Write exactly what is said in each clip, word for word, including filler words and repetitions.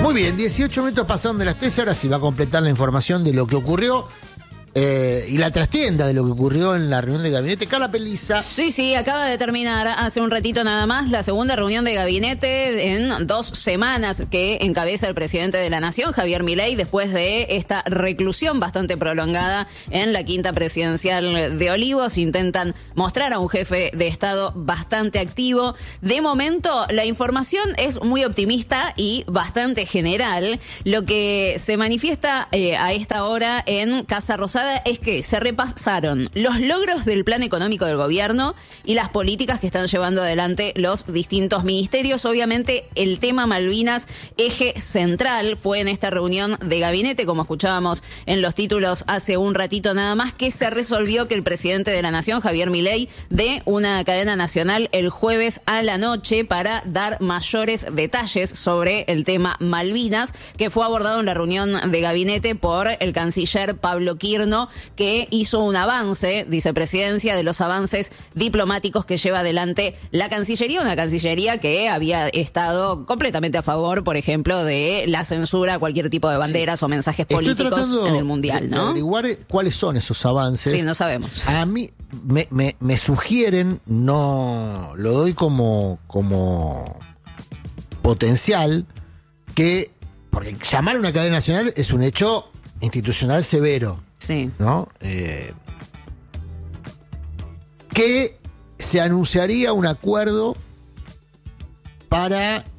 Muy bien, dieciocho minutos pasaron de las tres, ahora sí va a completar la información de lo que ocurrió eh, y la trastienda de lo que ocurrió en la reunión de gabinete. Carla Pelliza. Sí, sí, acaba de terminar hace un ratito nada más la segunda reunión de gabinete en dos semanas que encabeza el presidente de la Nación, Javier Milei, después de esta reclusión bastante prolongada en la quinta presidencial de Olivos. Intentan mostrar a un jefe de Estado bastante activo. De momento, la información es muy optimista y bastante general. Lo que se manifiesta eh, a esta hora en Casa Rosada es que se repasaron los logros del plan económico del gobierno y las políticas que están llevando adelante los distintos ministerios. Obviamente, el tema Malvinas, eje central, fue en esta reunión de gabinete, como escuchábamos en los títulos hace un ratito nada más, que se resolvió que el presidente de la Nación, Javier Milei, dé una cadena nacional el jueves a la noche para dar mayores detalles sobre el tema Malvinas, que fue abordado en la reunión de gabinete por el canciller Pablo Quirno, que hizo un avance, vicepresidencia, de los avances diplomáticos que lleva adelante la Cancillería, una Cancillería que había estado completamente a favor, por ejemplo, de la censura a cualquier tipo de banderas sí. o mensajes políticos en el Mundial, ¿no? De averiguar cuáles son esos avances. Sí, no sabemos. A mí me, me, me sugieren, no lo doy como, como potencial, que, porque llamar a una cadena nacional es un hecho institucional severo. Sí. ¿No? Eh, que se anunciaría un acuerdo para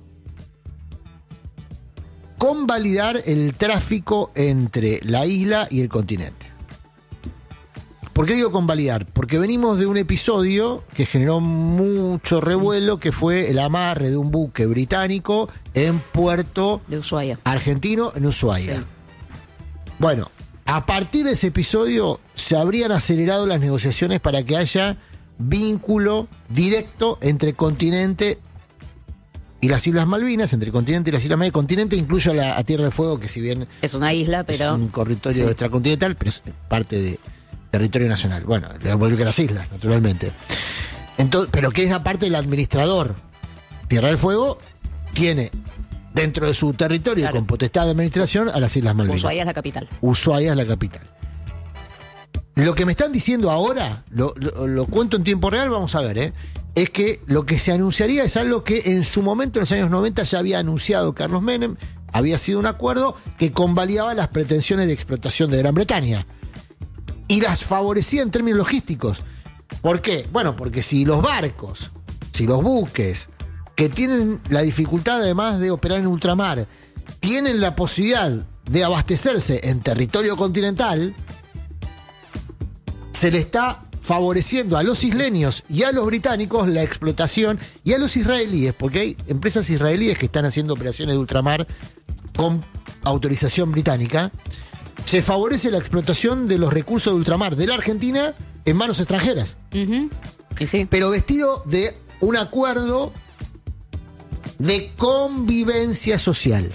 convalidar el tráfico entre la isla y el continente. ¿Por qué digo convalidar? Porque venimos de un episodio que generó mucho revuelo, que fue el amarre de un buque británico en puerto de Ushuaia, argentino, en Ushuaia. Sí. Bueno, a partir de ese episodio se habrían acelerado las negociaciones para que haya vínculo directo entre continente y las Islas Malvinas, entre continente y las Islas Malvinas. Continente incluye a, la, a Tierra del Fuego, que si bien es una isla, pero es un territorio sí. extracontinental, pero es parte de territorio nacional. Bueno, le vuelve a las islas, naturalmente. Entonces, pero que es aparte del administrador. Tierra del Fuego tiene dentro de su territorio, claro, con potestad de administración, a las Islas Malvinas. Ushuaia es la capital. Ushuaia es la capital. Lo que me están diciendo ahora, lo, lo, lo cuento en tiempo real, vamos a ver, ¿eh? es que lo que se anunciaría es algo que en su momento, en los años noventa, ya había anunciado Carlos Menem. Había sido un acuerdo que convalidaba las pretensiones de explotación de Gran Bretaña y las favorecía en términos logísticos. ¿Por qué? Bueno, porque si los barcos, si los buques que tienen la dificultad además de operar en ultramar, tienen la posibilidad de abastecerse en territorio continental, se le está favoreciendo a los isleños y a los británicos la explotación, y a los israelíes, porque hay empresas israelíes que están haciendo operaciones de ultramar con autorización británica. Se favorece la explotación de los recursos de ultramar de la Argentina en manos extranjeras. Uh-huh. Y sí. Pero vestido de un acuerdo de convivencia social.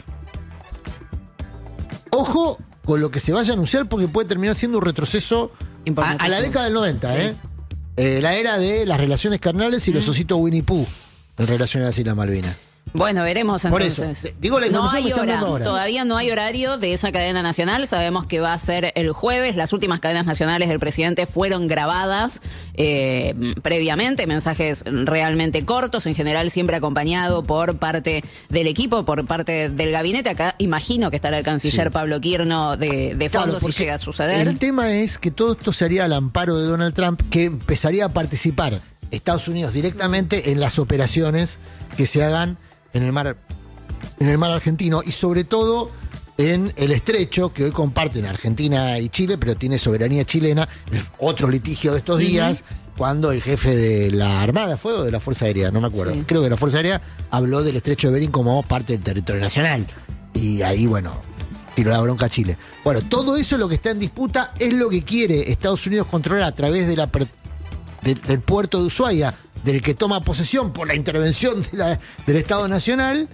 Ojo con lo que se vaya a anunciar, porque puede terminar siendo un retroceso a, a la década del noventa, sí. ¿eh? Eh, la era de las relaciones carnales y mm. los ositos Winnie Pooh en relación a las Islas Malvinas. Bueno, veremos entonces. Por eso, digo la no información hay que están hora, dando ahora. Todavía no hay horario de esa cadena nacional. Sabemos que va a ser el jueves. Las últimas cadenas nacionales del presidente fueron grabadas eh, previamente, mensajes realmente cortos, en general siempre acompañado por parte del equipo, por parte del gabinete. Acá imagino que estará el canciller sí. Pablo Quirno de, de fondo, claro, si llega a suceder. El tema es que todo esto se haría al amparo de Donald Trump, que empezaría a participar Estados Unidos directamente en las operaciones que se hagan en el mar, en el mar argentino, y sobre todo en el estrecho que hoy comparten Argentina y Chile, pero tiene soberanía chilena. El otro litigio de estos días, uh-huh. cuando el jefe de la Armada fue o de la Fuerza Aérea, no me acuerdo, sí. creo que de la Fuerza Aérea habló del estrecho de Bering como parte del territorio nacional, y ahí, bueno, tiró la bronca a Chile. Bueno, todo eso es lo que está en disputa, es lo que quiere Estados Unidos controlar a través de la de, del puerto de Ushuaia, del que toma posesión por la intervención de la, del Estado Nacional,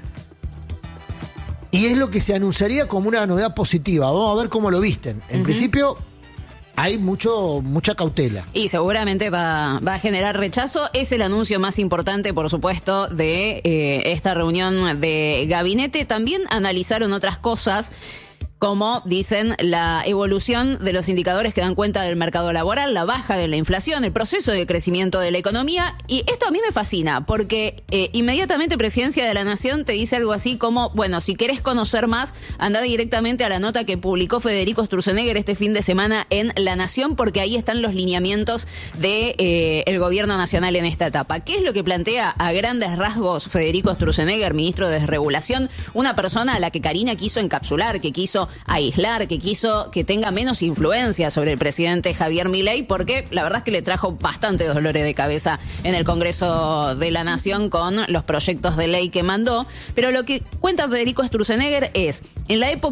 y es lo que se anunciaría como una novedad positiva. Vamos a ver cómo lo visten. En uh-huh. principio, hay mucho mucha cautela. Y seguramente va, va a generar rechazo. Es el anuncio más importante, por supuesto, de eh, esta reunión de gabinete. También analizaron otras cosas, como dicen la evolución de los indicadores que dan cuenta del mercado laboral, la baja de la inflación, el proceso de crecimiento de la economía. Y esto a mí me fascina, porque eh, inmediatamente Presidencia de la Nación te dice algo así como, bueno, si querés conocer más, anda directamente a la nota que publicó Federico Sturzenegger este fin de semana en La Nación, porque ahí están los lineamientos de eh, el gobierno nacional en esta etapa. ¿Qué es lo que plantea a grandes rasgos Federico Sturzenegger, ministro de Desregulación? Una persona a la que Karina quiso encapsular, que quiso aislar, que quiso que tenga menos influencia sobre el presidente Javier Milei, porque la verdad es que le trajo bastantes dolores de cabeza en el Congreso de la Nación con los proyectos de ley que mandó. Pero lo que cuenta Federico Sturzenegger es, en la época